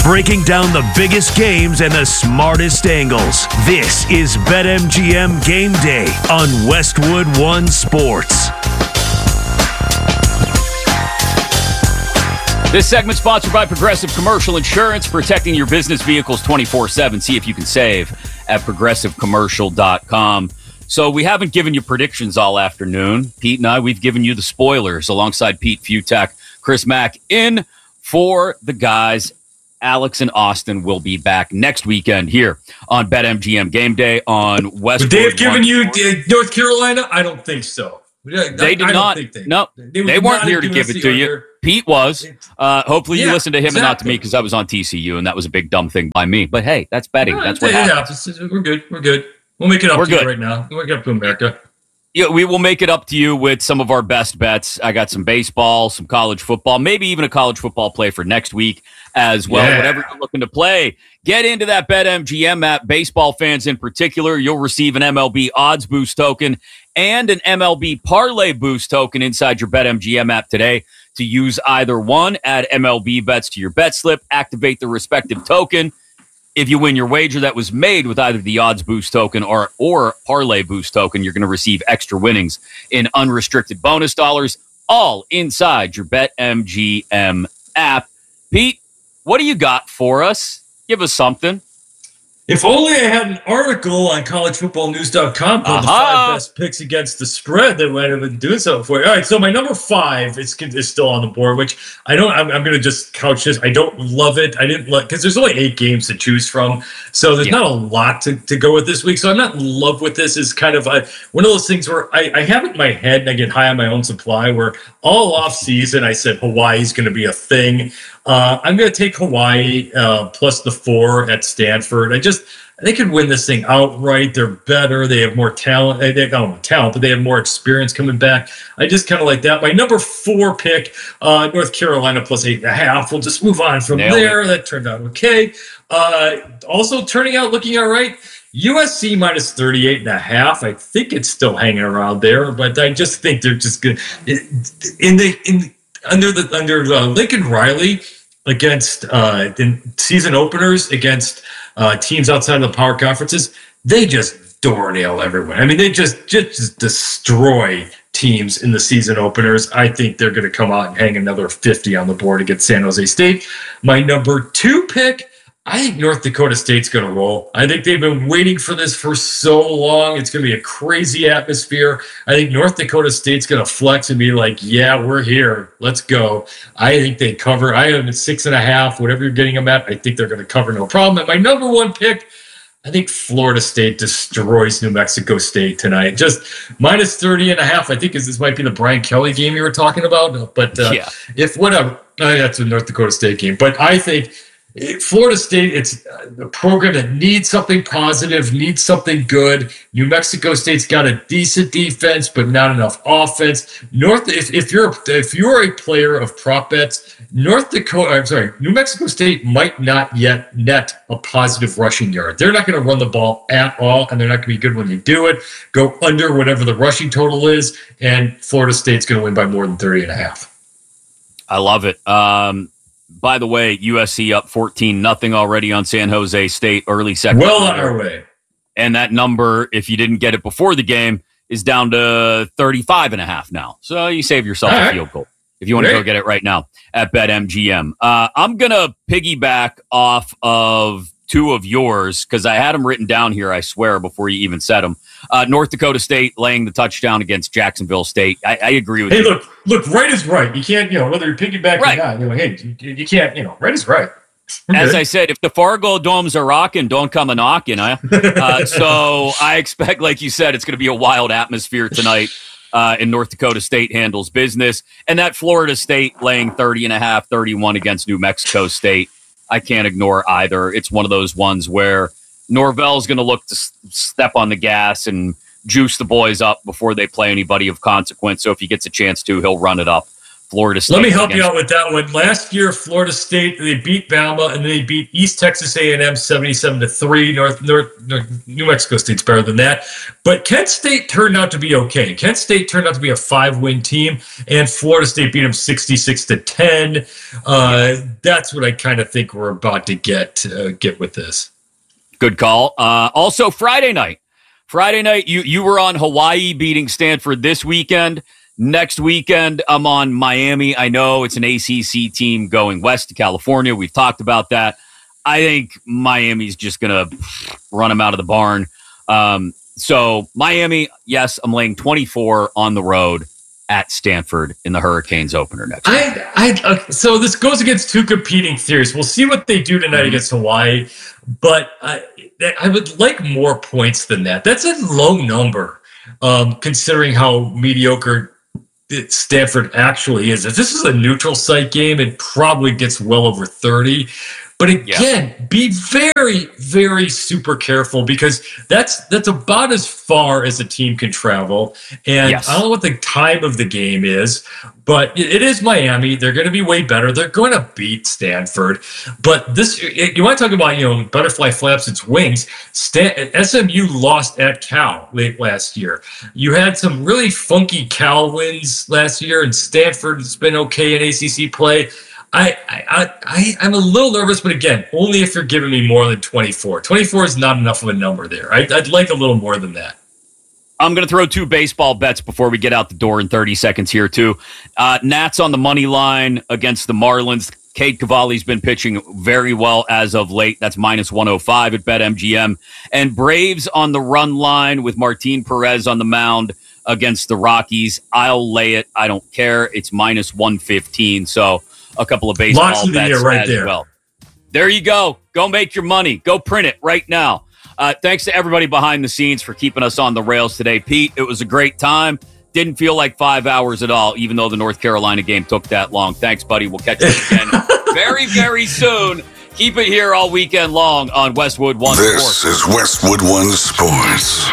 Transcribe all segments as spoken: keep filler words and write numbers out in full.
breaking down the biggest games and the smartest angles. This is BetMGM Game Day on Westwood One Sports. This segment sponsored by Progressive Commercial Insurance, protecting your business vehicles twenty-four seven. See if you can save at progressive commercial dot com. So we haven't given you predictions all afternoon. Pete and I, we've given you the spoilers alongside Pete Futak, Chris Mack in for the guys. Alex and Austin will be back next weekend here on BetMGM Game Day on Westwood. Would they have given you uh, North Carolina? I don't think so. They did not. They, no, they, they weren't here to give it to you. Under. Pete was. Uh, hopefully you yeah, listened to him exactly. and not to me, because I was on T C U, and that was a big dumb thing by me. But hey, that's betting. Yeah, that's what yeah, happens. Yeah, we're good. We're good. We'll make it up we're to good. you right now. We'll make it up to America. Yeah, we will make it up to you with some of our best bets. I got some baseball, some college football, maybe even a college football play for next week as well. Yeah. Whatever you're looking to play, get into that BetMGM app. Baseball fans in particular, you'll receive an M L B odds boost token and an M L B parlay boost token inside your BetMGM app today. To use either one, add M L B bets to your bet slip, activate the respective token. If you win your wager that was made with either the odds boost token or, or parlay boost token, you're going to receive extra winnings in unrestricted bonus dollars, all inside your BetMGM app. Pete, what do you got for us? Give us something. If only I had an article on college football news dot com called uh-huh. the five best picks against the spread that might have been doing something for you. All right, so my number five is, is still on the board, which I don't, I'm, I'm going to just couch this. I don't love it. I didn't like, because there's only eight games to choose from. So there's yeah. not a lot to, to go with this week. So I'm not in love with this. Is kind of a, one of those things where I, I have it in my head and I get high on my own supply, where all off season I said Hawaii's going to be a thing. Uh, I'm going to take Hawaii uh, plus the four at Stanford. I just, they could win this thing outright. They're better. They have more talent. They have oh, talent, but they have more experience coming back. I just kind of like that. My number four pick, uh, North Carolina plus eight and a half. We'll just move on from Nailed there. It. That turned out okay. Uh, also turning out looking all right. U S C minus thirty-eight and a half. I think it's still hanging around there, but I just think they're just good in the in. Under the under uh, Lincoln Riley against uh, in season openers against uh, teams outside of the power conferences, they just door nail everyone. I mean, they just, just just destroy teams in the season openers. I think they're going to come out and hang another fifty on the board against San Jose State. My number two pick, I think North Dakota State's going to roll. I think they've been waiting for this for so long. It's going to be a crazy atmosphere. I think North Dakota State's going to flex and be like, yeah, we're here. Let's go. I think they cover. I have them at six and a half, whatever you're getting them at. I think they're going to cover no problem. And my number one pick, I think Florida State destroys New Mexico State tonight. Just minus thirty and a half. I think this might be the Brian Kelly game you were talking about. But uh, yeah. if whatever, uh, that's a North Dakota State game. But I think Florida State, it's a program that needs something positive, needs something good. New Mexico State's got a decent defense, but not enough offense. North, if, if you're if you're a player of prop bets, North Dakota, I'm sorry, New Mexico State might not yet net a positive rushing yard. They're not going to run the ball at all, and they're not going to be good when you do it. Go under whatever the rushing total is, and Florida State's going to win by more than thirty and a half. I love it. Um, By the way, U S C up fourteen nothing already on San Jose State early second. Well on our way. And that number, if you didn't get it before the game, is down to thirty-five and a half now. So you save yourself All a right. field goal if you want Great. to go get it right now at BetMGM. Uh, I'm going to piggyback off of two of yours because I had them written down here, I swear, before you even said them. Uh, North Dakota State laying the touchdown against Jacksonville State. I, I agree with hey, you. Hey, look, look, right is right. You can't, you know, whether you're piggybacking right. or not, you're like, hey, you, you can't, you know, right is right. Okay. As I said, if the Fargo domes are rocking, don't come a knocking. Huh? uh, so I expect, like you said, it's going to be a wild atmosphere tonight uh, in North Dakota State handles business. And that Florida State laying thirty and a half, thirty-one against New Mexico State, I can't ignore either. It's one of those ones where Norvell's going to look to step on the gas and juice the boys up before they play anybody of consequence. So if he gets a chance to, he'll run it up. Florida State. Let me help you out with that one. Last year, Florida State, they beat Bama, and then they beat East Texas A and M seventy-seven to three. North, North, North, New Mexico State's better than that. But Kent State turned out to be okay. Kent State turned out to be a five-win team, and Florida State beat them sixty-six to ten. Uh, that's what I kind of think we're about to get uh, get with this. Good call. Uh, also, Friday night. Friday night, you, you were on Hawaii beating Stanford this weekend. Next weekend, I'm on Miami. I know it's an A C C team going west to California. We've talked about that. I think Miami's just going to run them out of the barn. Um, so Miami, yes, I'm laying twenty-four on the road at Stanford in the Hurricanes opener next week. I, I, uh, so this goes against two competing theories. We'll see what they do tonight mm-hmm. against Hawaii, but I, I would like more points than that. That's a low number, um, considering how mediocre Stanford actually is. If this is a neutral site game, it probably gets well over thirty. But again, yeah. be very, very super careful because that's that's about as far as a team can travel. And yes. I don't know what the time of the game is, but it, it is Miami. They're going to be way better. They're going to beat Stanford. But this, you want to talk about, you know, butterfly flaps its wings. Stan, S M U lost at Cal late last year. You had some really funky Cal wins last year, and Stanford has been okay in A C C play. I, I, I, I'm a little nervous, but again, only if you're giving me more than twenty-four. twenty-four is not enough of a number there. I'd, I'd like a little more than that. I'm going to throw two baseball bets before we get out the door in thirty seconds here, too. Uh, Nats on the money line against the Marlins. Cade Cavalli's been pitching very well as of late. That's minus one oh five at BetMGM. And Braves on the run line with Martin Perez on the mound against the Rockies. I'll lay it. I don't care. It's minus one fifteen. So a couple of baseball Lots of the bets year right as there. well. There you go. Go make your money. Go print it right now. Uh, thanks to everybody behind the scenes for keeping us on the rails today. Pete, it was a great time. Didn't feel like five hours at all, even though the North Carolina game took that long. Thanks, buddy. We'll catch you again very, very soon. Keep it here all weekend long on Westwood One this Sports. This is Westwood One Sports.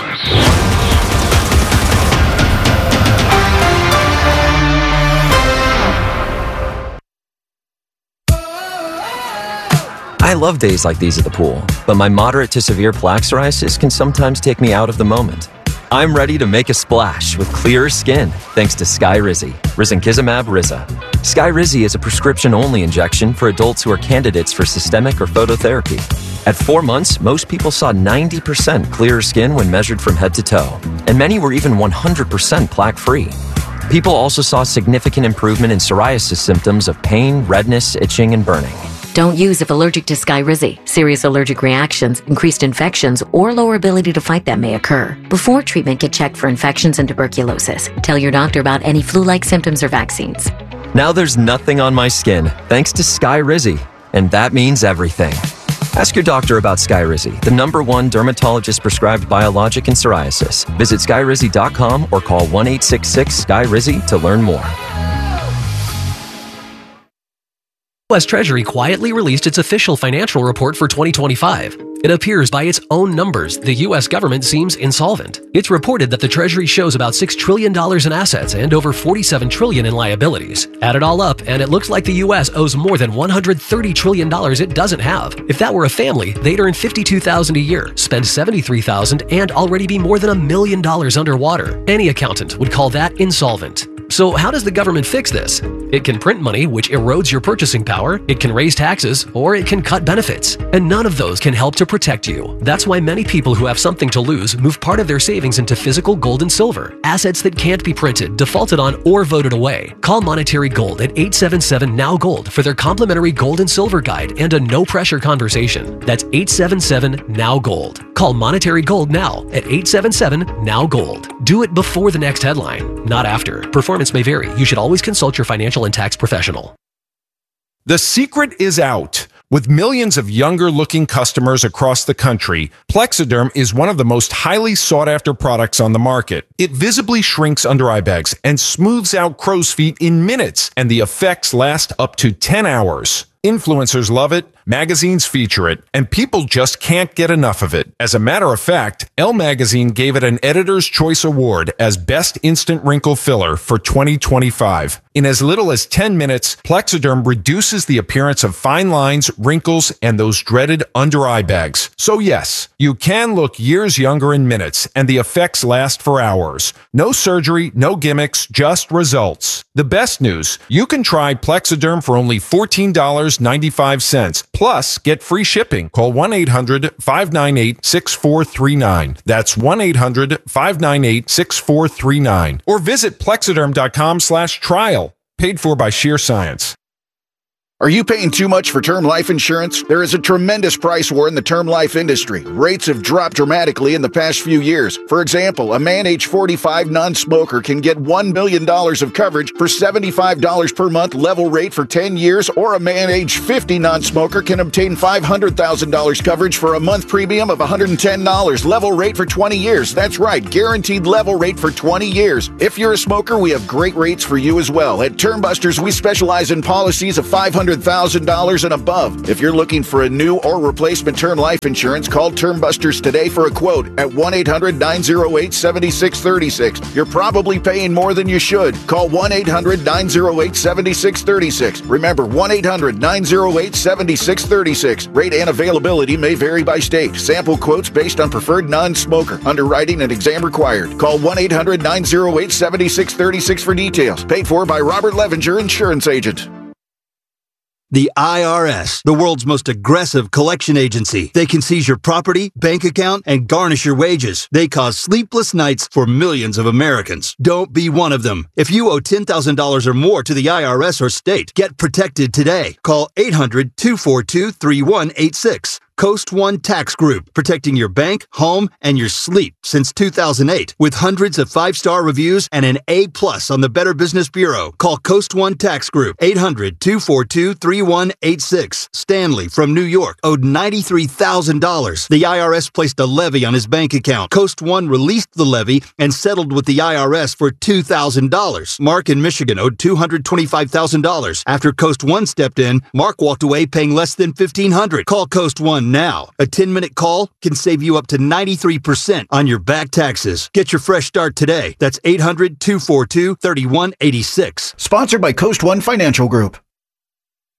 I love days like these at the pool, but my moderate to severe plaque psoriasis can sometimes take me out of the moment. I'm ready to make a splash with clearer skin thanks to Skyrizi, Risankizumab Riza. Skyrizi is a prescription-only injection for adults who are candidates for systemic or phototherapy. At four months, most people saw ninety percent clearer skin when measured from head to toe, and many were even one hundred percent plaque-free. People also saw significant improvement in psoriasis symptoms of pain, redness, itching, and burning. Don't use if allergic to Skyrizi. Serious allergic reactions, increased infections, or lower ability to fight them may occur. Before treatment, get checked for infections and tuberculosis. Tell your doctor about any flu-like symptoms or vaccines. Now there's nothing on my skin thanks to Skyrizi, and that means everything. Ask your doctor about Skyrizi, the number one dermatologist-prescribed biologic in psoriasis. Visit skyrizi dot com or call one eight six six Sky Rizi to learn more. U S Treasury quietly released its official financial report for twenty twenty-five. It appears by its own numbers, the U S government seems insolvent. It's reported that the Treasury shows about six trillion dollars in assets and over forty-seven trillion dollars in liabilities. Add it all up, and it looks like the U S owes more than one hundred thirty trillion dollars it doesn't have. If that were a family, they'd earn fifty-two thousand dollars a year, spend seventy-three thousand dollars, and already be more than a million dollars underwater. Any accountant would call that insolvent. So how does the government fix this? It can print money, which erodes your purchasing power, it can raise taxes, or it can cut benefits. And none of those can help to protect you. That's why many people who have something to lose move part of their savings into physical gold and silver, assets that can't be printed, defaulted on, or voted away. Call Monetary Gold at eight seven seven N O W Gold for their complimentary gold and silver guide and a no-pressure conversation. That's eight seven seven N O W Gold. Call Monetary Gold now at eight seven seven N O W Gold. Do it before the next headline, not after. Performance may vary. You should always consult your financial and tax professional. The secret is out. With millions of younger-looking customers across the country, Plexiderm is one of the most highly sought-after products on the market. It visibly shrinks under eye bags and smooths out crow's feet in minutes, and the effects last up to ten hours. Influencers love it, magazines feature it, and people just can't get enough of it. As a matter of fact, Elle Magazine gave it an Editor's Choice Award as Best Instant Wrinkle Filler for twenty twenty-five. In as little as ten minutes, Plexiderm reduces the appearance of fine lines, wrinkles, and those dreaded under-eye bags. So yes, you can look years younger in minutes, and the effects last for hours. No surgery, no gimmicks, just results. The best news, you can try Plexiderm for only fourteen dollars and ninety-five cents, plus get free shipping. Call one eight hundred, five nine eight, six four three nine. That's one eight hundred, five nine eight, six four three nine. Or visit plexiderm.com slash trial. Paid for by Sheer Science. Are you paying too much for term life insurance? There is a tremendous price war in the term life industry. Rates have dropped dramatically in the past few years. For example, a man age forty-five non-smoker can get one million dollars of coverage for seventy-five dollars per month level rate for ten years, or a man age fifty non-smoker can obtain five hundred thousand dollars coverage for a month premium of one hundred ten dollars level rate for twenty years. That's right, guaranteed level rate for twenty years. If you're a smoker, we have great rates for you as well. At Termbusters, we specialize in policies of five hundred thousand dollars and above. If you're looking for a new or replacement term life insurance, call Termbusters today for a quote at one eight hundred, nine oh eight, seven six three six. You're probably paying more than you should. Call one eight hundred, nine oh eight, seven six three six. Remember, one eight hundred, nine oh eight, seven six three six. Rate and availability may vary by state. Sample quotes based on preferred non-smoker. Underwriting and exam required. Call one eight hundred, nine oh eight, seven six three six for details. Paid for by Robert Levenger, Insurance Agent. The I R S, the world's most aggressive collection agency. They can seize your property, bank account, and garnish your wages. They cause sleepless nights for millions of Americans. Don't be one of them. If you owe ten thousand dollars or more to the I R S or state, get protected today. Call eight hundred, two four two, three one eight six. Coast One Tax Group, protecting your bank, home, and your sleep since two thousand eight. With hundreds of five-star reviews and an A plus on the Better Business Bureau. Call Coast One Tax Group, eight hundred, two four two, three one eight six. Stanley from New York owed ninety-three thousand dollars. The I R S placed a levy on his bank account. Coast One released the levy and settled with the I R S for two thousand dollars. Mark in Michigan owed two hundred twenty-five thousand dollars. After Coast One stepped in, Mark walked away paying less than fifteen hundred dollars. Call Coast One now. A ten-minute call can save you up to ninety-three percent on your back taxes. Get your fresh start today. That's eight hundred, two four two, three one eight six. Sponsored by Coast One Financial Group.